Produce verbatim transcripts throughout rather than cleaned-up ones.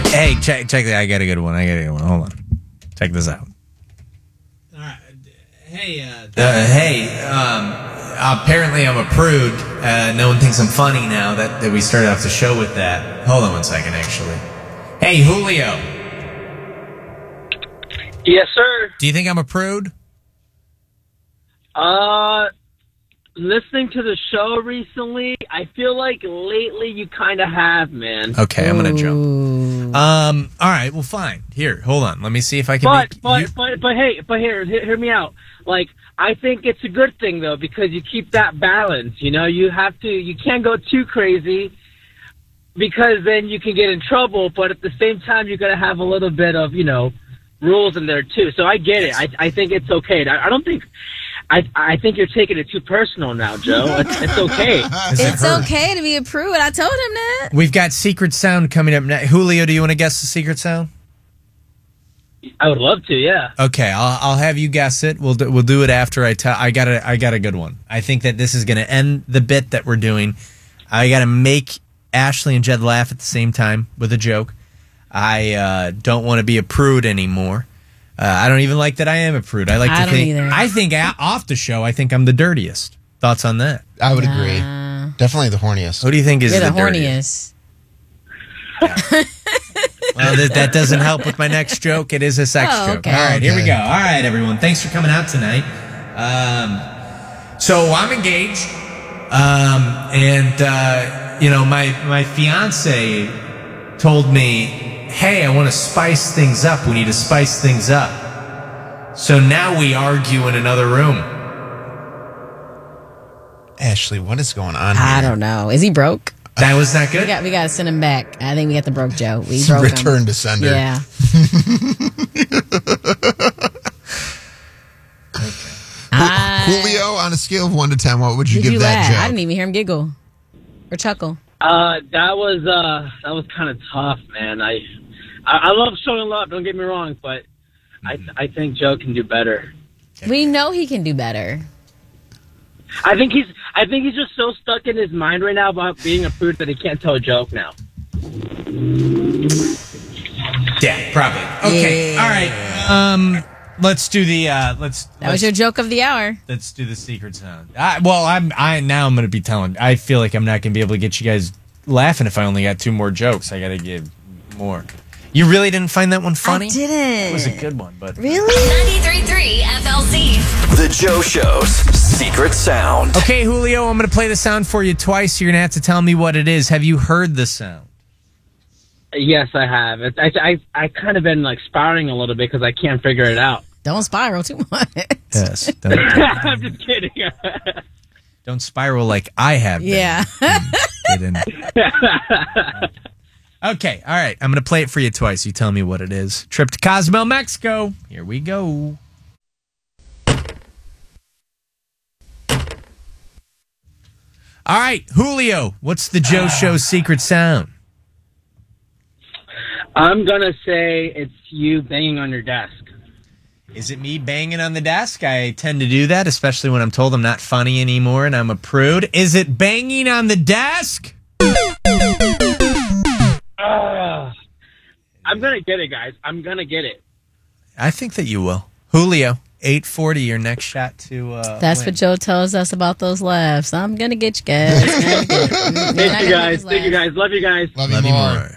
Hey, check check that. I got a good one. I got a good one. Hold on. Check this out. All right. Hey, uh, uh hey, um apparently I'm a prude. Uh, no one thinks I'm funny now that, that we started off the show with that. Hold on one second, actually. Hey, Julio. Yes, sir. Do you think I'm a prude? Uh, listening to the show recently, I feel like lately you kind of have, man. Okay, I'm gonna jump. Um, all right, well, fine. Here, hold on. Let me see if I can. But make but you... but but hey, but here, hear, hear me out. Like, I think it's a good thing though because you keep that balance. You know, you have to. You can't go too crazy because then you can get in trouble. But at the same time, you're gonna have a little bit of you know rules in there too. So I get it. I I think it's okay. I, I don't think. I I think you're taking it too personal now, Joe. It's, it's okay. It's okay to be a prude. I told him that. We've got Secret Sound coming up next. Julio, do you want to guess the Secret Sound? I would love to, yeah. Okay, I'll I'll have you guess it. We'll do, we'll do it after I tell. I got a I got a good one. I think that this is going to end the bit that we're doing. I got to make Ashley and Jed laugh at the same time with a joke. I uh, don't want to be a prude anymore. Uh, I don't even like that I am a prude. I like I to don't think. either. I think a- off the show, I think I'm the dirtiest. Thoughts on that? I would Nah. agree. Definitely the horniest. Who do you think is You're the, the dirtiest? horniest. Well, that, that doesn't help with my next joke. It is a sex Oh, joke. okay. All right, here we Okay. go. All right, everyone. Thanks for coming out tonight. Um, so I'm engaged, um, and uh, you know, my my fiance told me, "Hey, I want to spice things up. We need to spice things up." So now we argue in another room. Ashley, what is going on here? I don't know. Is he broke? That was not good. We got we got to send him back. I think we got the broke Joe. We broke him. Return to sender. Yeah. I- Julio, on a scale of one to ten, what would you Did give you that laugh? joke? I didn't even hear him giggle or chuckle. Uh, that was uh, that was kind of tough, man. I, I I love showing love. Don't get me wrong, but I I think Joe can do better. We know he can do better. I think he's I think he's just so stuck in his mind right now about being a prude that he can't tell a joke now. Yeah, probably. Okay. Yeah. All right. Um, let's do the. Uh, let's. That let's, was your joke of the hour. Let's do the secret sound. I, well, I'm. I now I'm going to be telling. I feel like I'm not going to be able to get you guys laughing if I only got two more jokes. I got to give more. You really didn't find that one funny? I didn't. It was a good one, but Really? ninety-three point three F L Z. The Joe Show's Secret Sound. Okay, Julio, I'm going to play the sound for you twice. You're going to have to tell me what it is. Have you heard the sound? Yes, I have. It's, I I I kind of been like spiraling a little bit because I can't figure it out. Don't spiral too much. Yes. Don't, I'm just kidding. don't spiral like I have been. Yeah. Get in. Okay, all right. I'm going to play it for you twice. You tell me what it is. Trip to Cozumel, Mexico. Here we go. All right, Julio, what's the Joe Show's secret sound? I'm gonna say it's you banging on your desk. Is it me banging on the desk? I tend to do that, especially when I'm told I'm not funny anymore and I'm a prude. Is it banging on the desk? Uh, I'm gonna get it, guys. I'm gonna get it. I think that you will. Julio, eight forty, your next shot to uh, That's win. what Joe tells us about those laughs. I'm going to get you guys. Gonna get- You're not Thank gonna you, guys. just Thank you, laugh. guys. Love you, guys. Love, Love you you more. more.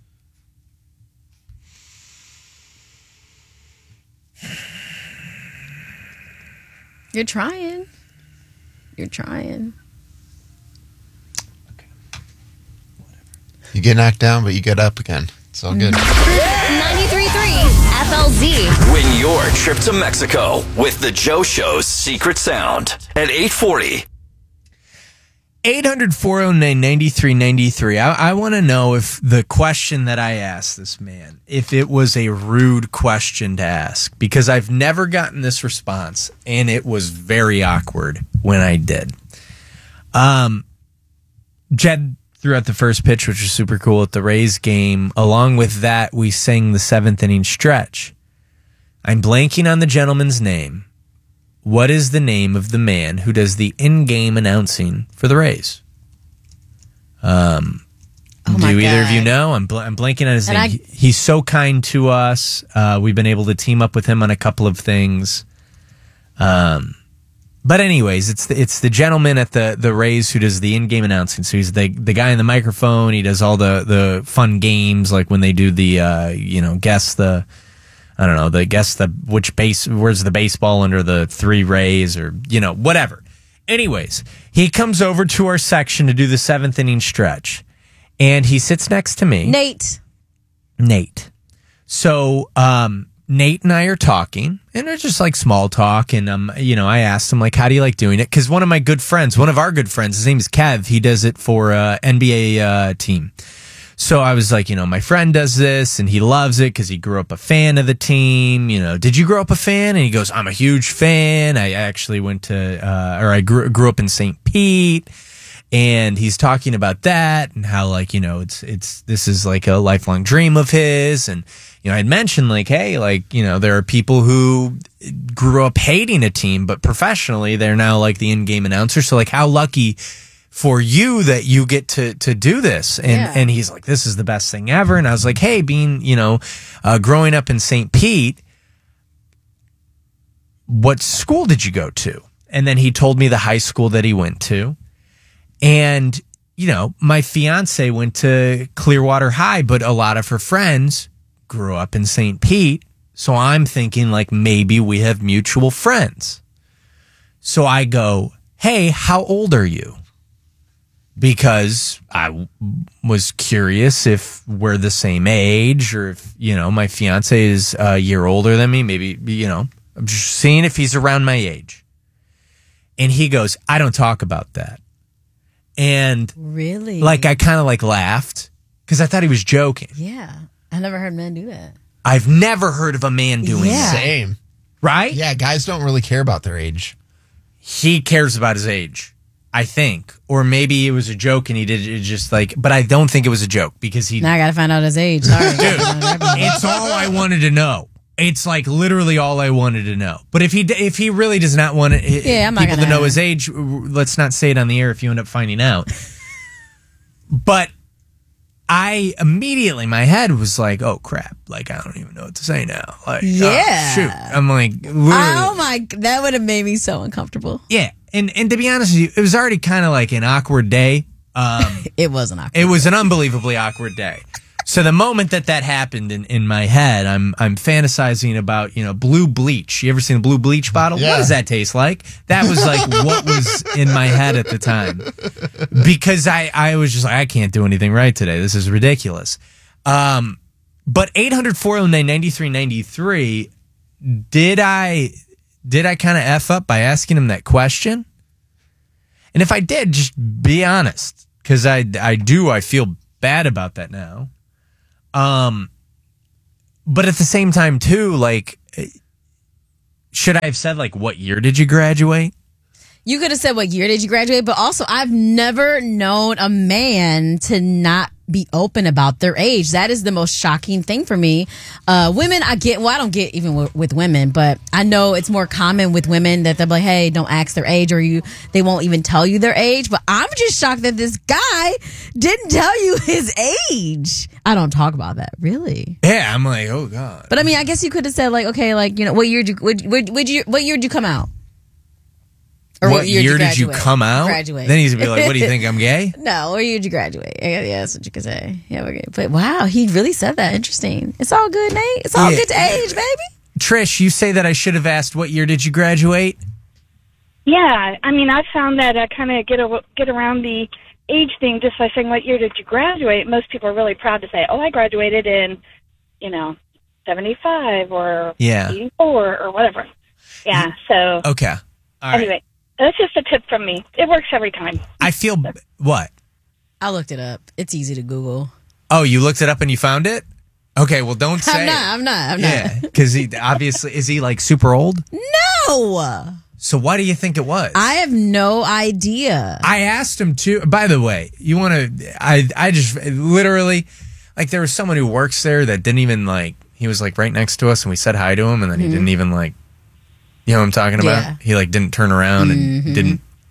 You're trying. You're trying. You get knocked down, but you get up again. It's all good. ninety-three point three F L Z. Win your trip to Mexico with the Joe Show's Secret Sound at eight forty. eight hundred, four oh nine, nine three nine three. I, I want to know if the question that I asked this man, if it was a rude question to ask, because I've never gotten this response, and it was very awkward when I did. Um, Jed threw out the first pitch, which was super cool at the Rays game. Along with that, we sang the seventh inning stretch. I'm blanking on the gentleman's name. What is the name of the man who does the in-game announcing for the Rays? Um, Oh Do my either of God. you know? I'm, bl- I'm blanking on his And name. I- He- He's so kind to us. Uh, we've been able to team up with him on a couple of things. Um, but anyways, it's the, it's the gentleman at the, the Rays who does the in-game announcing. So he's the the guy in the microphone. He does all the, the fun games, like when they do the uh, you know guess the I don't know the guess the which base where's the baseball under the three Rays or you know whatever. Anyways, he comes over to our section to do the seventh inning stretch, and he sits next to me. Nate. Nate. So, um, Nate and I are talking, and it's just like small talk. And, um, you know, I asked him, like, how do you like doing it? Because one of my good friends, one of our good friends, his name is Kev. He does it for uh N B A uh, team. So I was like, you know, my friend does this, and he loves it because he grew up a fan of the team. You know, did you grow up a fan? And he goes, I'm a huge fan. I actually went to, uh, or I grew, grew up in Saint Pete. And he's talking about that and how, like, you know, it's, it's, this is like a lifelong dream of his. And, you know, I'd mentioned, like, hey, like, you know, there are people who grew up hating a team, but professionally, they're now like the in-game announcer. So, like, how lucky for you that you get to, to do this. And, Yeah. and he's like, this is the best thing ever. And I was like, hey, being, you know, uh, growing up in Saint Pete, what school did you go to? And then he told me the high school that he went to. And, you know, my fiance went to Clearwater High, but a lot of her friends grew up in Saint Pete. So I'm thinking, like, maybe we have mutual friends. So I go, hey, how old are you? Because I w- was curious if we're the same age or if, you know, my fiance is a year older than me. Maybe, you know, I'm just seeing if he's around my age. And he goes, I don't talk about that. And Really? like, I kind of like laughed because I thought he was joking. Yeah. I never heard men do that. I've never heard of a man doing Yeah. that. Same. Right? Yeah, guys don't really care about their age. He cares about his age, I think. Or maybe it was a joke and he did it just like, but I don't think it was a joke because he, Now I got to find out his age. Sorry. dude, it's all I wanted to know. It's like literally all I wanted to know. But if he if he really does not want it, Yeah, I'm not people to gonna- know his age, let's not say it on the air if you end up finding out. But I immediately, my head was like, oh crap, like I don't even know what to say now. Like, Yeah. oh, shoot. I'm like, literally, Oh my, that would have made me so uncomfortable. yeah. And and to be honest with you, it was already kind of like an awkward day. Um, It wasn't awkward. It was an unbelievably awkward day. So the moment that that happened in, in my head, I'm I'm fantasizing about, you know, blue bleach. You ever seen a blue bleach bottle? Yeah. What does that taste like? That was like what was in my head at the time. Because I, I was just like, I can't do anything right today. This is ridiculous. Um, but eight hundred, four oh nine, ninety-three ninety-three, did I did I kind of F up by asking him that question? And if I did, just be honest. Because I, I do, I feel bad about that now. Um, but at the same time, too, like, should I have said, like, what year did you graduate? You could have said, what year did you graduate? But also, I've never known a man to not be open about their age. That is the most shocking thing for me. Uh, women, I get, well, I don't get even with, with women, but I know it's more common with women that they're like, hey, don't ask their age, or you, they won't even tell you their age. But I'm just shocked that this guy didn't tell you his age. I don't talk about that, really. Yeah, I'm like, oh, God. But I mean, I guess you could have said, like, okay, like, you know, what year did you, would, would, would you, what year did you come out? Or what year did you graduate? come out? Graduate. Then he's going to be like, what do you think, I'm gay? No, where year did you graduate? Yeah, yeah, that's what you could say. Yeah, we're good. But wow, he really said that. Interesting. It's all good, Nate. It's all Yeah. good to age, baby. Trish, you say that I should have asked, what year did you graduate? Yeah, I mean, I found that I kind of get a, get around the age thing just by saying, what year did you graduate? Most people are really proud to say, oh, I graduated in, you know, seventy-five or Yeah. eighty-four or whatever. Yeah, so Okay. All right. anyway, that's just a tip from me. It works every time. I feel, what? I looked it up. It's easy to Google. Oh, you looked it up and you found it? Okay, well, don't say I'm not. it. I'm not. I'm Yeah, not. because he obviously, is he like super old? No, So why do you think it was? I have no idea. I asked him to. By the way, you want to? I I just literally, like, there was someone who works there that didn't even like. He was like right next to us, and we said hi to him, and then he didn't even like. You know what I'm talking about? Yeah. He like didn't turn around and didn't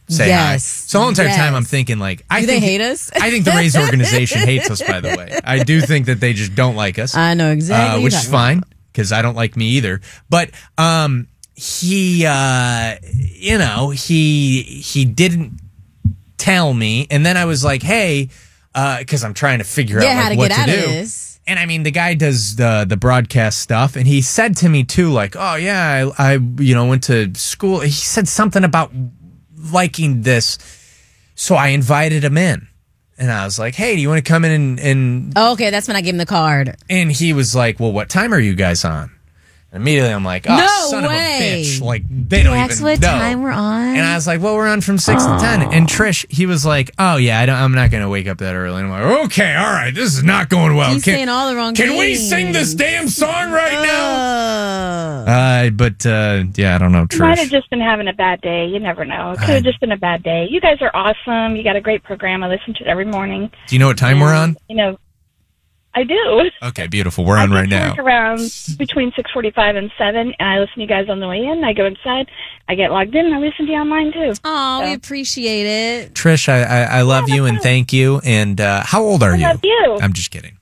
say Yes. hi. So the whole entire Yes. time I'm thinking like, I Do think they hate us? I think the Rays organization hates us. By the way, I do think that they just don't like us. I know exactly. uh, what which you're is talking fine because I don't like me either. But um, he, uh, you know, he he didn't tell me, and then I was like, hey, because I'm trying to figure about. out Yeah, like, how to what get to out do. of this. And I mean, the guy does the the broadcast stuff, and he said to me too, like, "Oh yeah, I, I you know went to school." He said something about liking this, so I invited him in, and I was like, "Hey, do you want to come in and and?" Oh, okay, that's when I gave him the card. And he was like, "Well, what time are you guys on?" And immediately, I'm like, "Oh, No son way. of a bitch!" Like they don't That's even what know. time we're on. And I was like, "Well, we're on from six to ten." And Trish, he was like, "Oh yeah, I don't, I'm not going to wake up that early." And I'm like, "Okay, all right, this is not going well. He's Can- saying all the wrong Can we things. sing this damn song right now?" Uh, Uh, but uh, yeah, I don't know, You might have Trish. just been having a bad day. You never know. It could have just been a bad day. You guys are awesome. You got a great program. I listen to it every morning. Do you know what time we're on? You know, I do. Okay, beautiful. We're I on get right to now. work around between six forty-five and seven, and I listen to you guys on the way in. I go inside, I get logged in, and I listen to you online too. oh, we So- appreciate it. Trish, I, I, I love you and thank you. And uh, how old are I you? love you. I'm just kidding.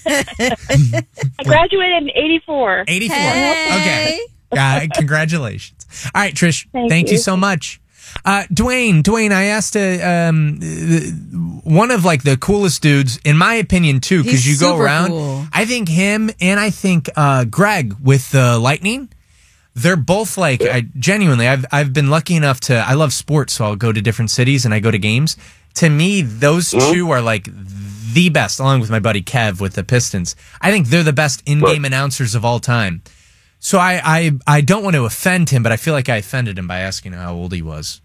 I graduated in eighty-four. eighty-four. Hey. Okay. Uh, congratulations. All right, Trish. Thank, Thank you. you. so much. Uh, Dwayne, Dwayne, I asked uh, um, uh, one of like the coolest dudes, in my opinion, too, because He's you go super around. cool. I think him and I think uh, Greg with the Lightning. They're both like I genuinely. I've I've been lucky enough to. I love sports, so I'll go to different cities and I go to games. To me, those two are like the best, along with my buddy Kev with the Pistons. I think they're the best in-game announcers of all time. So I, I I don't want to offend him, but I feel like I offended him by asking how old he was.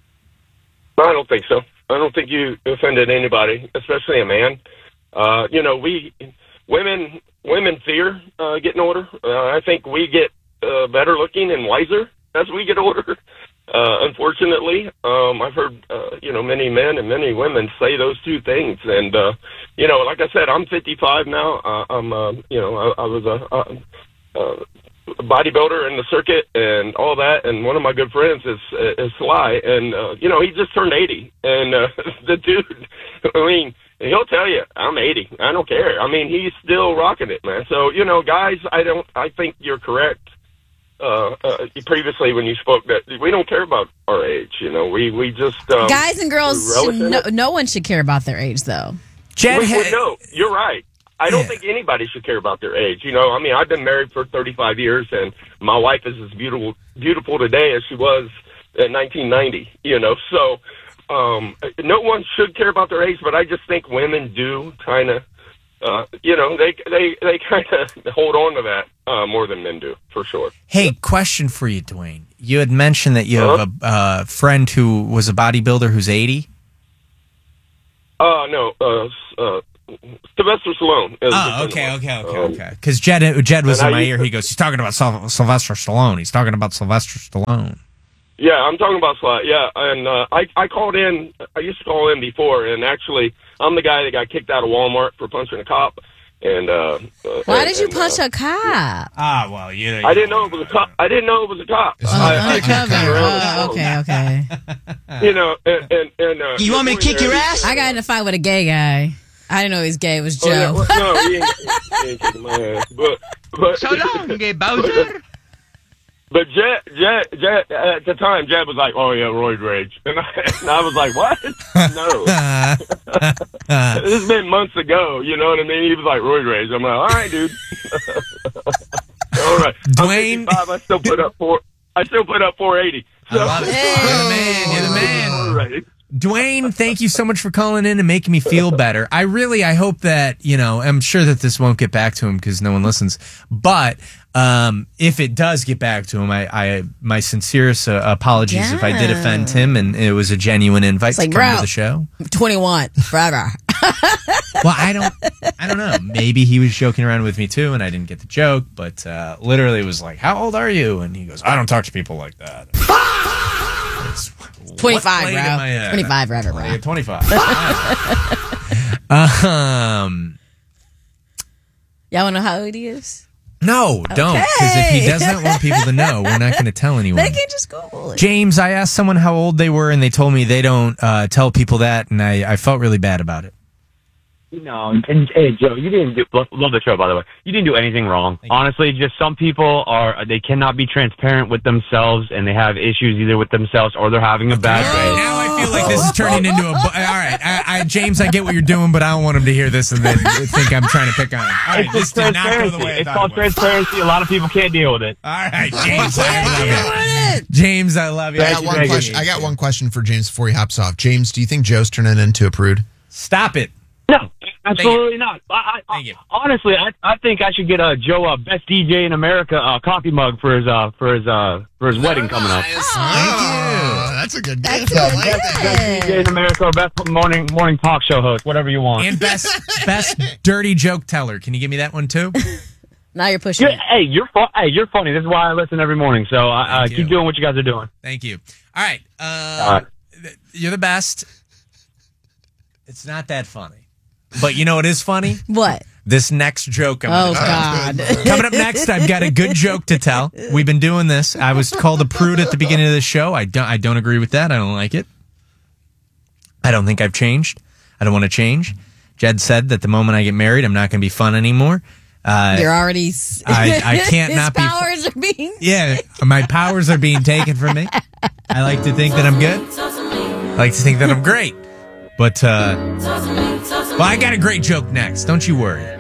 I don't think so. I don't think you offended anybody, especially a man. Uh, you know, we women women fear uh, getting older. Uh, I think we get uh, better looking and wiser as we get older. Uh, unfortunately, um, I've heard uh, you know many men and many women say those two things, and uh, you know, like I said, I'm fifty-five now. Uh, I'm uh, you know I, I was a. a, a bodybuilder in the circuit and all that, and one of my good friends is is Sly, and uh, you know he just turned eighty, and uh, the dude, I mean, he'll tell you I'm eighty. I don't care. I mean, he's still rocking it, man. So you know, guys, I don't. I think you're correct. Uh, uh, previously, when you spoke, that we don't care about our age. You know, we we just um, Guys and girls, we relish should, in no, it. no one should care about their age, though. Jed, We- we- ha- no, you're right. I don't Yeah. think anybody should care about their age. You know, I mean, I've been married for thirty-five years, and my wife is as beautiful beautiful today as she was in nineteen ninety. You know, so um, no one should care about their age, but I just think women do kind of, uh, you know, they they they kind of hold on to that uh, more than men do, for sure. Hey, question for you, Dwayne. You had mentioned that you have a uh, friend who was a bodybuilder who's eighty. Uh, no, uh, s- uh, Sylvester Stallone. is Oh, the okay, one. okay, okay, Um, okay. Because Jed, Jed was and in I my used ear. to- He goes, he's talking about Syl- Sylvester Stallone. He's talking about Sylvester Stallone. Yeah, I'm talking about Sly. Yeah, and uh, I I called in. I used to call in before, and actually, I'm the guy that got kicked out of Walmart for punching a cop. And uh, Why and, did you and, punch uh, a cop? Ah, well, you. I didn't know it was a cop. I didn't know it was a cop. It's I, not I, a Undercover. I around the Oh, phone. okay, okay. You know, and and, and uh, You want me to kick your ass? I got in a fight with a gay guy. I didn't know he was gay. It was Joe. Oh, yeah, well, no, he ain't, he ain't kicking my ass. But but So long, gay Bowser. But Jed, Jed, Jed, at the time, Jed was like, "Oh yeah, roid rage," and I, and I was like, "What? No." This has been months ago. You know what I mean? He was like, "Roid rage." I'm like, "All right, dude." All right, Dwayne- I'm fifty-five, I still put up four. I still put up four eighty. So, I love it. You're the man. You're the man. All right. Dwayne, thank you so much for calling in and making me feel better. I really, I hope that, you know, I'm sure that this won't get back to him because no one listens. But um, if it does get back to him, I, I my sincerest uh, apologies if I did offend him and it was a genuine invite like, to come bro. to the show. twenty-one forever. Well, I don't, I don't know. Maybe he was joking around with me too, and I didn't get the joke. But uh, literally, it was like, "How old are you?" And he goes, "I don't talk to people like that." It's- twenty-five, what played bro. in my head? twenty-five forever, bro. Yeah, twenty-five. um, Y'all want to know how old he is? No, don't. Because if he doesn't want people to know, we're not going to tell anyone. They can just Google it. James, I asked someone how old they were, and they told me they don't uh, tell people that, and I, I felt really bad about it. No, and hey Joe, you didn't do. Love the show, by the way. You didn't do anything wrong. Honestly, just some people are they cannot be transparent with themselves, and they have issues either with themselves or they're having a bad day. Now I feel like this is turning into a. Bu- All right, I, I, James, I get what you're doing, but I don't want him to hear this and then think I'm trying to pick on him. All right, It's this just did not go the transparency. way I It's thought called it would. transparency. A lot of people can't deal with it. All right, James, I love it. James, I love you. I got one question. I got one question for James before he hops off. James, do you think Joe's turning into a prude? Stop it. No, absolutely not. I, I, Thank you. Honestly, I, I think I should get a Joe uh, best D J in America uh, coffee mug for his uh, for his uh, for his wedding coming up. Thank you. That's a good gift. That's I like good. that. Best D J in America or best morning morning talk show host, whatever you want. And best best dirty joke teller. Can you give me that one too? Now you're pushing You're, it. hey, you're fu- hey, you're funny. This is why I listen every morning. So uh, uh, Thank keep you. doing what you guys are doing. Thank you. All right. Uh, All right. th- You're the best. It's not that funny. But you know what is funny? What? This next joke I'm Oh, gonna tell. God. Coming up next, I've got a good joke to tell. We've been doing this. I was called a prude at the beginning of the show. I don't I don't agree with that. I don't like it. I don't think I've changed. I don't want to change. Jed said that the moment I get married, I'm not going to be fun anymore. Uh, You're already. s- I- I can't His not be fu- powers are being. yeah, my powers are being taken from me. I like to think that I'm good. I like to think that I'm great. But, uh, well, I got a great joke next. Don't you worry.